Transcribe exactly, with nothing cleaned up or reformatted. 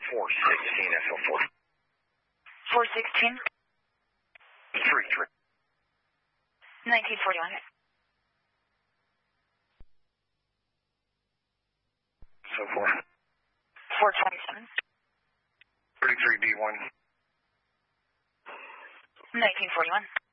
four sixteen S L four. four sixteen? three three. nineteen forty-one. So four. four twenty-seven. thirty-three D one. nineteen forty-one.